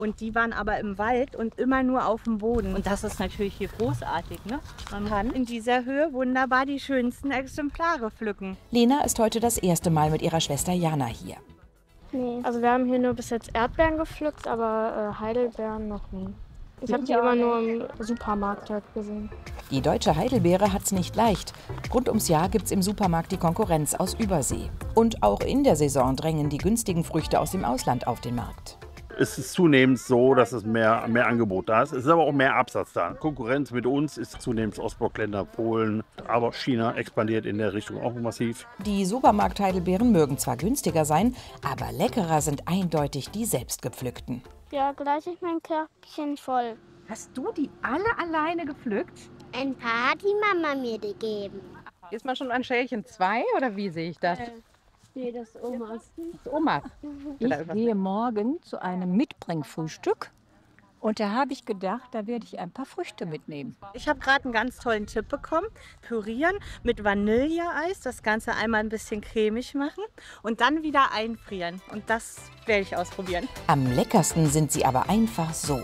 Und die waren aber im Wald und immer nur auf dem Boden. Und das ist natürlich hier großartig, ne? Man kann in dieser Höhe wunderbar die schönsten Exemplare pflücken. Lena ist heute das erste Mal mit ihrer Schwester Jana hier. Nee. Also wir haben hier nur bis jetzt Erdbeeren gepflückt, aber Heidelbeeren noch nie. Ich habe die immer nur im Supermarkt halt gesehen. Die deutsche Heidelbeere hat's nicht leicht. Rund ums Jahr gibt's im Supermarkt die Konkurrenz aus Übersee. Und auch in der Saison drängen die günstigen Früchte aus dem Ausland auf den Markt. Es ist zunehmend so, dass es mehr Angebot da ist. Es ist aber auch mehr Absatz da. Konkurrenz mit uns ist zunehmend Ostblockländer, Polen, aber China expandiert in der Richtung auch massiv. Die Supermarkt-Heidelbeeren mögen zwar günstiger sein, aber leckerer sind eindeutig die selbstgepflückten. Ja, gleich ist mein Körbchen voll. Hast du die alle alleine gepflückt? Ein paar hat die Mama mir gegeben. Ist man schon an Schälchen 2 oder wie sehe ich das? Nee, das ist Omas. Das ist Omas. Ich gehe morgen zu einem Mitbringfrühstück und da habe ich gedacht, da werde ich ein paar Früchte mitnehmen. Ich habe gerade einen ganz tollen Tipp bekommen. Pürieren mit Vanilleeis, das Ganze einmal ein bisschen cremig machen und dann wieder einfrieren. Und das werde ich ausprobieren. Am leckersten sind sie aber einfach so.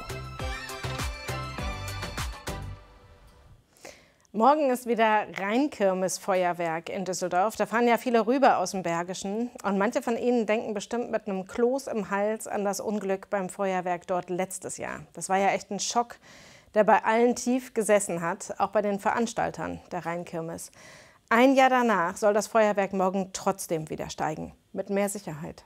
Morgen ist wieder Rheinkirmesfeuerwerk in Düsseldorf. Da fahren ja viele rüber aus dem Bergischen. Und manche von Ihnen denken bestimmt mit einem Kloß im Hals an das Unglück beim Feuerwerk dort letztes Jahr. Das war ja echt ein Schock, der bei allen tief gesessen hat, auch bei den Veranstaltern der Rheinkirmes. Ein Jahr danach soll das Feuerwerk morgen trotzdem wieder steigen, mit mehr Sicherheit.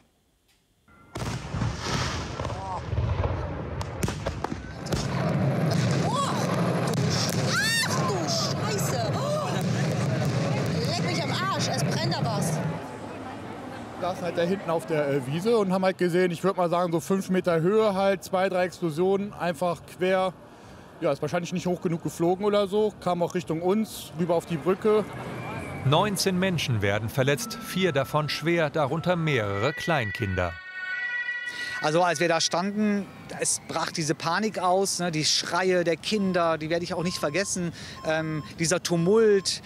Wir saßen halt da hinten auf der Wiese und haben halt gesehen, ich würde mal sagen, so 5 Meter Höhe halt, 2, 3 Explosionen, einfach quer. Ja, ist wahrscheinlich nicht hoch genug geflogen oder so, kam auch Richtung uns, rüber auf die Brücke. 19 Menschen werden verletzt, 4 davon schwer, darunter mehrere Kleinkinder. Also als wir da standen, es brach diese Panik aus, ne, die Schreie der Kinder, die werde ich auch nicht vergessen, dieser Tumult.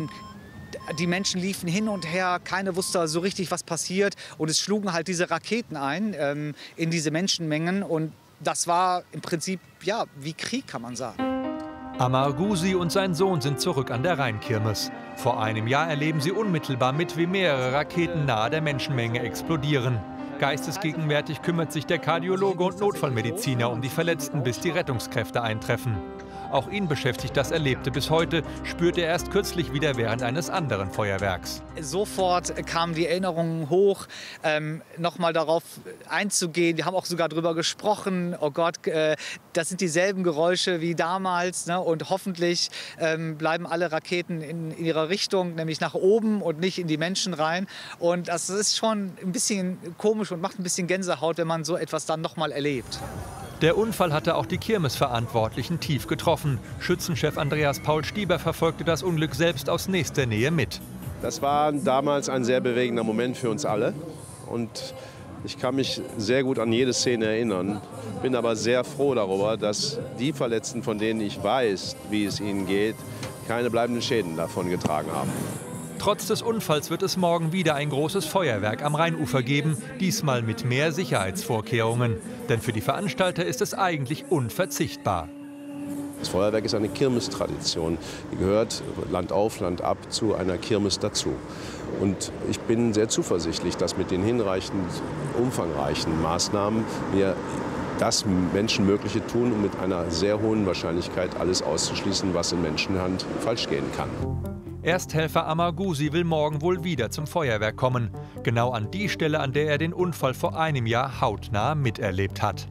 Die Menschen liefen hin und her, keiner wusste so richtig, was passiert. Und es schlugen halt diese Raketen ein in diese Menschenmengen. Und das war im Prinzip, ja, wie Krieg, kann man sagen. Amar Gusi und sein Sohn sind zurück an der Rheinkirmes. Vor einem Jahr erleben sie unmittelbar mit, wie mehrere Raketen nahe der Menschenmenge explodieren. Geistesgegenwärtig kümmert sich der Kardiologe und Notfallmediziner um die Verletzten, bis die Rettungskräfte eintreffen. Auch ihn beschäftigt das Erlebte bis heute, spürt er erst kürzlich wieder während eines anderen Feuerwerks. Sofort kamen die Erinnerungen hoch, nochmal darauf einzugehen. Wir haben auch sogar darüber gesprochen, oh Gott, das sind dieselben Geräusche wie damals. Ne? Und hoffentlich bleiben alle Raketen in ihrer Richtung, nämlich nach oben und nicht in die Menschen rein. Und das ist schon ein bisschen komisch und macht ein bisschen Gänsehaut, wenn man so etwas dann nochmal erlebt. Der Unfall hatte auch die Kirmesverantwortlichen tief getroffen. Schützenchef Andreas Paul Stieber verfolgte das Unglück selbst aus nächster Nähe mit. Das war damals ein sehr bewegender Moment für uns alle. Und ich kann mich sehr gut an jede Szene erinnern. Bin aber sehr froh darüber, dass die Verletzten, von denen ich weiß, wie es ihnen geht, keine bleibenden Schäden davon getragen haben. Trotz des Unfalls wird es morgen wieder ein großes Feuerwerk am Rheinufer geben, diesmal mit mehr Sicherheitsvorkehrungen. Denn für die Veranstalter ist es eigentlich unverzichtbar. Das Feuerwerk ist eine Kirmestradition. Die gehört Land auf, Land ab zu einer Kirmes dazu. Und ich bin sehr zuversichtlich, dass mit den hinreichend umfangreichen Maßnahmen wir das Menschenmögliche tun, um mit einer sehr hohen Wahrscheinlichkeit alles auszuschließen, was in Menschenhand falsch gehen kann. Ersthelfer Amar Gusi will morgen wohl wieder zum Feuerwerk kommen. Genau an die Stelle, an der er den Unfall vor einem Jahr hautnah miterlebt hat.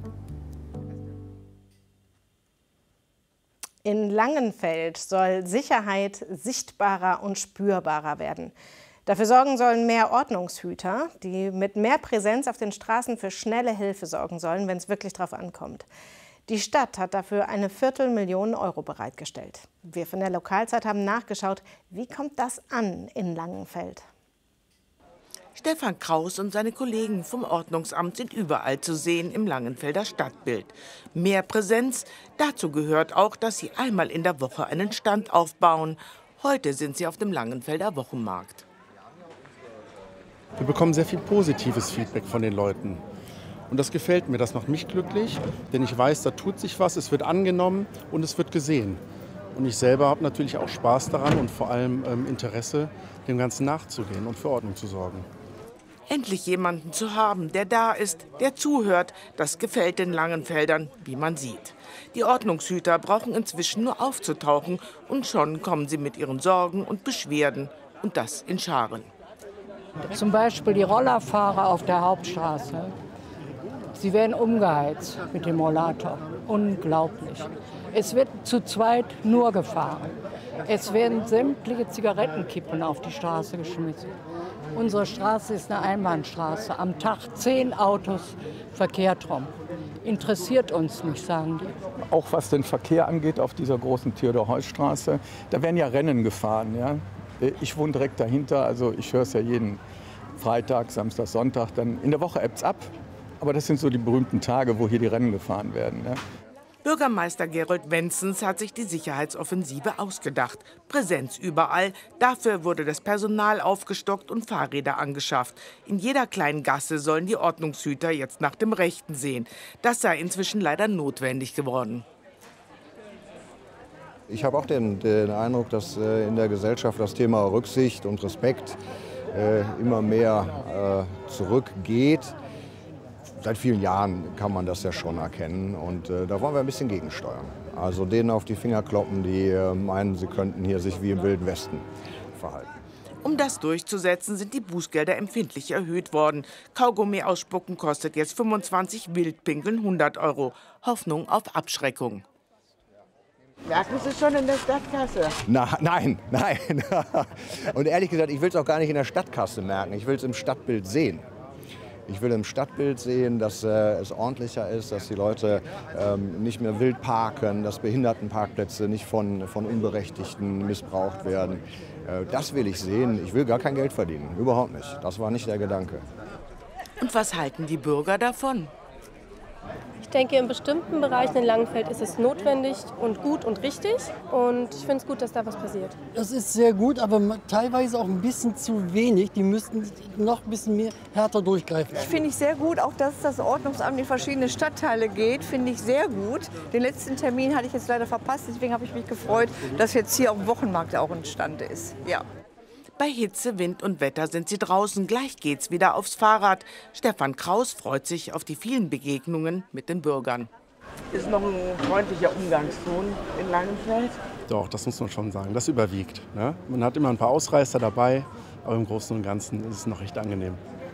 In Langenfeld soll Sicherheit sichtbarer und spürbarer werden. Dafür sorgen sollen mehr Ordnungshüter, die mit mehr Präsenz auf den Straßen für schnelle Hilfe sorgen sollen, wenn es wirklich drauf ankommt. Die Stadt hat dafür eine 250.000 € bereitgestellt. Wir von der Lokalzeit haben nachgeschaut, wie kommt das an in Langenfeld? Stefan Kraus und seine Kollegen vom Ordnungsamt sind überall zu sehen im Langenfelder Stadtbild. Mehr Präsenz, dazu gehört auch, dass sie einmal in der Woche einen Stand aufbauen. Heute sind sie auf dem Langenfelder Wochenmarkt. Wir bekommen sehr viel positives Feedback von den Leuten. Und das gefällt mir, das macht mich glücklich, denn ich weiß, da tut sich was, es wird angenommen und es wird gesehen. Und ich selber habe natürlich auch Spaß daran und vor allem Interesse, dem Ganzen nachzugehen und für Ordnung zu sorgen. Endlich jemanden zu haben, der da ist, der zuhört, das gefällt den Langenfeldern, wie man sieht. Die Ordnungshüter brauchen inzwischen nur aufzutauchen und schon kommen sie mit ihren Sorgen und Beschwerden und das in Scharen. Zum Beispiel die Rollerfahrer auf der Hauptstraße. Sie werden umgeheizt mit dem Rollator. Unglaublich. Es wird zu zweit nur gefahren. Es werden sämtliche Zigarettenkippen auf die Straße geschmissen. Unsere Straße ist eine Einbahnstraße. Am Tag 10 Autos verkehrt rum. Interessiert uns nicht, sagen die. Auch was den Verkehr angeht auf dieser großen Theodor-Heuss-Straße, da werden ja Rennen gefahren. Ja? Ich wohne direkt dahinter, also ich höre es ja jeden Freitag, Samstag, Sonntag. Dann in der Woche ebbt's ab, aber das sind so die berühmten Tage, wo hier die Rennen gefahren werden. Ja? Bürgermeister Gerold Wenzens hat sich die Sicherheitsoffensive ausgedacht. Präsenz überall. Dafür wurde das Personal aufgestockt und Fahrräder angeschafft. In jeder kleinen Gasse sollen die Ordnungshüter jetzt nach dem Rechten sehen. Das sei inzwischen leider notwendig geworden. Ich habe auch den Eindruck, dass in der Gesellschaft das Thema Rücksicht und Respekt immer mehr zurückgeht. Seit vielen Jahren kann man das ja schon erkennen und da wollen wir ein bisschen gegensteuern. Also denen auf die Finger kloppen, die meinen, sie könnten hier sich wie im Wilden Westen verhalten. Um das durchzusetzen, sind die Bußgelder empfindlich erhöht worden. Kaugummi ausspucken kostet jetzt 25, Wildpinkeln 100 €. Hoffnung auf Abschreckung. Merken Sie schon in der Stadtkasse? Nein. Und ehrlich gesagt, ich will es auch gar nicht in der Stadtkasse merken. Ich will es im Stadtbild sehen. Ich will im Stadtbild sehen, dass es ordentlicher ist, dass die Leute nicht mehr wild parken, dass Behindertenparkplätze nicht von Unberechtigten missbraucht werden. Das will ich sehen. Ich will gar kein Geld verdienen, überhaupt nicht. Das war nicht der Gedanke. Und was halten die Bürger davon? Ich denke, in bestimmten Bereichen in Langenfeld ist es notwendig und gut und richtig. Und ich finde es gut, dass da was passiert. Das ist sehr gut, aber teilweise auch ein bisschen zu wenig. Die müssten noch ein bisschen mehr härter durchgreifen. Ich finde ich sehr gut, auch dass das Ordnungsamt in verschiedene Stadtteile geht, finde ich sehr gut. Den letzten Termin hatte ich jetzt leider verpasst, deswegen habe ich mich gefreut, dass jetzt hier auf dem Wochenmarkt auch entstanden ist. Ja. Bei Hitze, Wind und Wetter sind sie draußen. Gleich geht's wieder aufs Fahrrad. Stefan Kraus freut sich auf die vielen Begegnungen mit den Bürgern. Ist noch ein freundlicher Umgangston in Langenfeld? Doch, das muss man schon sagen. Das überwiegt. Ne? Man hat immer ein paar Ausreißer dabei, aber im Großen und Ganzen ist es noch recht angenehm.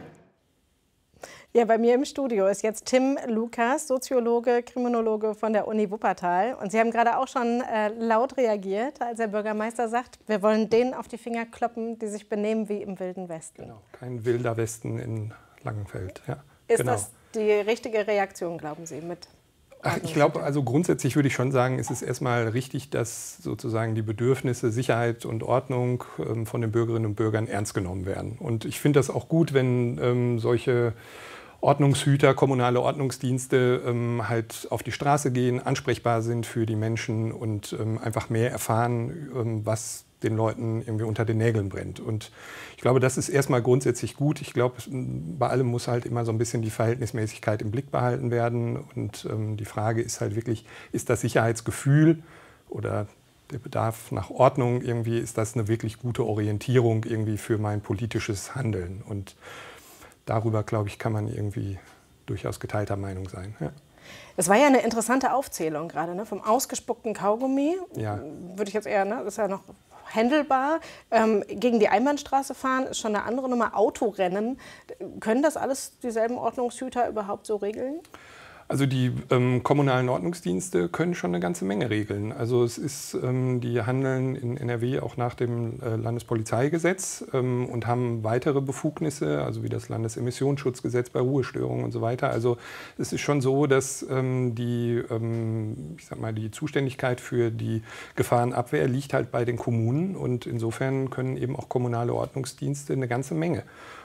Ja, bei mir im Studio ist jetzt Tim Lukas, Soziologe, Kriminologe von der Uni Wuppertal. Und Sie haben gerade auch schon laut reagiert, als der Bürgermeister sagt, wir wollen denen auf die Finger kloppen, die sich benehmen wie im Wilden Westen. Genau, kein wilder Westen in Langenfeld. Ja, ist genau. Das die richtige Reaktion, glauben Sie, mit? Ach, ich glaube, also grundsätzlich würde ich schon sagen, es ist erstmal richtig, dass sozusagen die Bedürfnisse Sicherheit und Ordnung von den Bürgerinnen und Bürgern ernst genommen werden. Und ich finde das auch gut, wenn solche Ordnungshüter, kommunale Ordnungsdienste halt auf die Straße gehen, ansprechbar sind für die Menschen und einfach mehr erfahren, was den Leuten irgendwie unter den Nägeln brennt. Und ich glaube, das ist erstmal grundsätzlich gut. Ich glaube, bei allem muss halt immer so ein bisschen die Verhältnismäßigkeit im Blick behalten werden. Und die Frage ist halt wirklich, ist das Sicherheitsgefühl oder der Bedarf nach Ordnung irgendwie, ist das eine wirklich gute Orientierung irgendwie für mein politisches Handeln? Und darüber, glaube ich, kann man irgendwie durchaus geteilter Meinung sein. Ja. Es war ja eine interessante Aufzählung gerade, ne? Vom ausgespuckten Kaugummi, ja. Würde ich jetzt eher, ne? Das ist ja noch händelbar. Gegen die Einbahnstraße fahren ist schon eine andere Nummer. Autorennen, können das alles dieselben Ordnungshüter überhaupt so regeln? Also die kommunalen Ordnungsdienste können schon eine ganze Menge regeln. Also es ist, die handeln in NRW auch nach dem Landespolizeigesetz und haben weitere Befugnisse, also wie das Landesemissionsschutzgesetz bei Ruhestörungen und so weiter. Also es ist schon so, dass die Zuständigkeit für die Gefahrenabwehr liegt halt bei den Kommunen und insofern können eben auch kommunale Ordnungsdienste eine ganze Menge.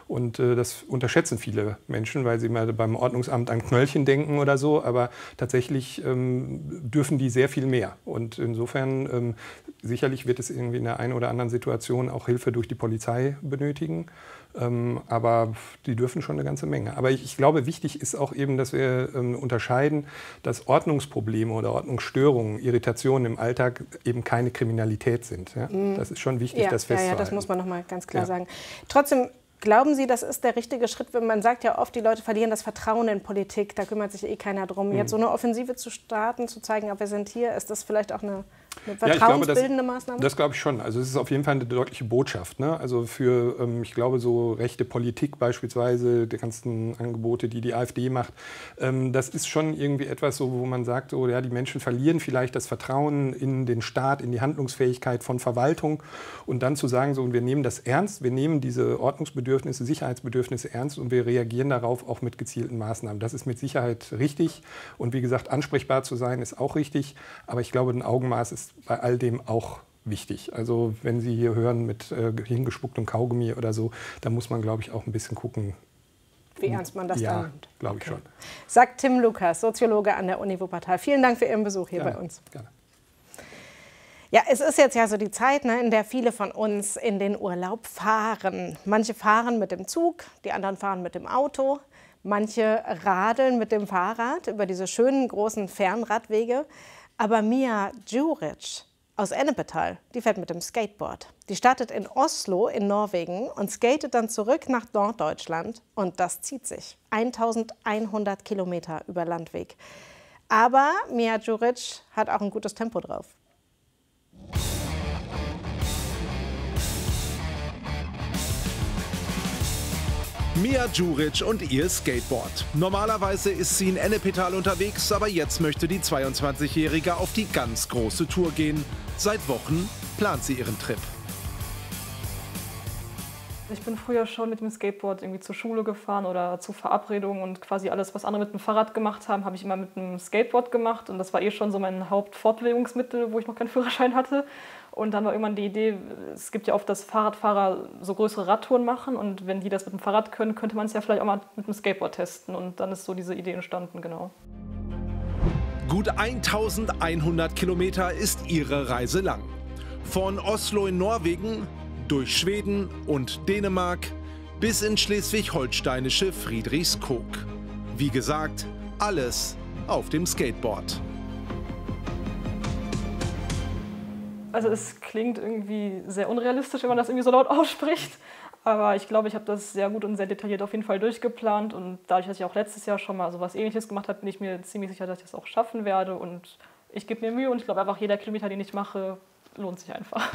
Und das unterschätzen viele Menschen, weil sie mal beim Ordnungsamt an Knöllchen denken oder so. Aber tatsächlich dürfen die sehr viel mehr. Und insofern sicherlich wird es irgendwie in der einen oder anderen Situation auch Hilfe durch die Polizei benötigen. Aber die dürfen schon eine ganze Menge. Aber ich glaube, wichtig ist auch eben, dass wir unterscheiden, dass Ordnungsprobleme oder Ordnungsstörungen, Irritationen im Alltag eben keine Kriminalität sind. Ja? Das ist schon wichtig, das festzuhalten. Ja, das muss man noch mal ganz klar sagen. Trotzdem, glauben Sie, das ist der richtige Schritt? Man sagt ja oft, die Leute verlieren das Vertrauen in Politik, da kümmert sich eh keiner drum. Jetzt so eine Offensive zu starten, zu zeigen, wir sind hier, ist das vielleicht auch eine vertrauensbildende Maßnahme? Das glaube ich schon. Also es ist auf jeden Fall eine deutliche Botschaft. Ne? Also für, ich glaube, so rechte Politik beispielsweise, die ganzen Angebote, die AfD macht, das ist schon irgendwie etwas, so, wo man sagt, so, ja, die Menschen verlieren vielleicht das Vertrauen in den Staat, in die Handlungsfähigkeit von Verwaltung. Und dann zu sagen, so, wir nehmen das ernst, wir nehmen diese Ordnungsbedürfnisse, Sicherheitsbedürfnisse ernst und wir reagieren darauf auch mit gezielten Maßnahmen. Das ist mit Sicherheit richtig. Und wie gesagt, ansprechbar zu sein, ist auch richtig. Aber ich glaube, ein Augenmaß ist bei all dem auch wichtig. Also wenn Sie hier hören mit hingespucktem Kaugummi oder so, da muss man, glaube ich, auch ein bisschen gucken, wie ernst man das dann nimmt. Glaube ich schon. Sagt Tim Lukas, Soziologe an der Uni Wuppertal. Vielen Dank für Ihren Besuch hier bei uns. Gerne. Ja, es ist jetzt ja so die Zeit, ne, in der viele von uns in den Urlaub fahren. Manche fahren mit dem Zug, die anderen fahren mit dem Auto. Manche radeln mit dem Fahrrad über diese schönen großen Fernradwege. Aber Mia Djuric aus Ennepetal, die fährt mit dem Skateboard. Die startet in Oslo in Norwegen und skatet dann zurück nach Norddeutschland. Und das zieht sich. 1100 Kilometer über Landweg. Aber Mia Djuric hat auch ein gutes Tempo drauf. Mia Djuric und ihr Skateboard. Normalerweise ist sie in Ennepetal unterwegs, aber jetzt möchte die 22-Jährige auf die ganz große Tour gehen. Seit Wochen plant sie ihren Trip. Ich bin früher schon mit dem Skateboard irgendwie zur Schule gefahren oder zu Verabredungen und quasi alles, was andere mit dem Fahrrad gemacht haben, habe ich immer mit dem Skateboard gemacht. Und das war eh schon so mein Hauptfortbewegungsmittel, wo ich noch keinen Führerschein hatte. Und dann war irgendwann die Idee, es gibt ja oft, dass Fahrradfahrer so größere Radtouren machen. Und wenn die das mit dem Fahrrad können, könnte man es ja vielleicht auch mal mit dem Skateboard testen. Und dann ist so diese Idee entstanden, genau. Gut 1100 Kilometer ist ihre Reise lang. Von Oslo in Norwegen, durch Schweden und Dänemark bis ins schleswig-holsteinische Friedrichskoog. Wie gesagt, alles auf dem Skateboard. Also es klingt irgendwie sehr unrealistisch, wenn man das irgendwie so laut ausspricht. Aber ich glaube, ich habe das sehr gut und sehr detailliert auf jeden Fall durchgeplant. Und dadurch, dass ich auch letztes Jahr schon mal so was Ähnliches gemacht habe, bin ich mir ziemlich sicher, dass ich das auch schaffen werde. Und ich gebe mir Mühe und ich glaube einfach, jeder Kilometer, den ich mache, lohnt sich einfach.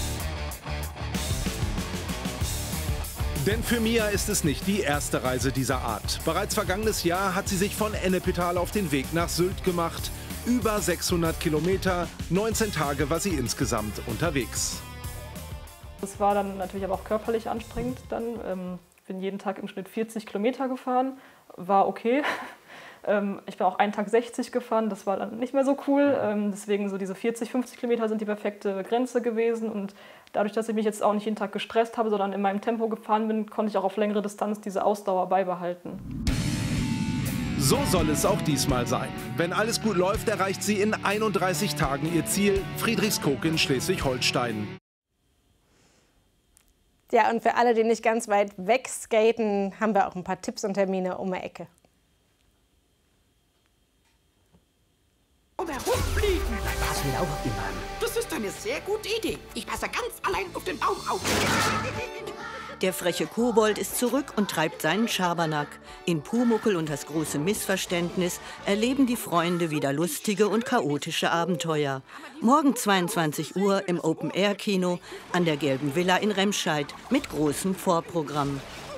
Denn für Mia ist es nicht die erste Reise dieser Art. Bereits vergangenes Jahr hat sie sich von Ennepetal auf den Weg nach Sylt gemacht. Über 600 Kilometer, 19 Tage war sie insgesamt unterwegs. Das war dann natürlich aber auch körperlich anstrengend. Ich bin jeden Tag im Schnitt 40 Kilometer gefahren, war okay. Ich bin auch einen Tag 60 gefahren, das war dann nicht mehr so cool. Deswegen so diese 40, 50 Kilometer sind die perfekte Grenze gewesen. Und dadurch, dass ich mich jetzt auch nicht jeden Tag gestresst habe, sondern in meinem Tempo gefahren bin, konnte ich auch auf längere Distanz diese Ausdauer beibehalten. So soll es auch diesmal sein. Wenn alles gut läuft, erreicht sie in 31 Tagen ihr Ziel, Friedrichskoog in Schleswig-Holstein. Ja, und für alle, die nicht ganz weit weg skaten, haben wir auch ein paar Tipps und Termine um die Ecke. Herumfliegen. Pass wieder auf den Baum. Das ist eine sehr gute Idee. Ich passe ganz allein auf den Baum auf. Der freche Kobold ist zurück und treibt seinen Schabernack. In Pumuckl und das große Missverständnis erleben die Freunde wieder lustige und chaotische Abenteuer. Morgen 22 Uhr im Open-Air-Kino an der Gelben Villa in Remscheid mit großem Vorprogramm.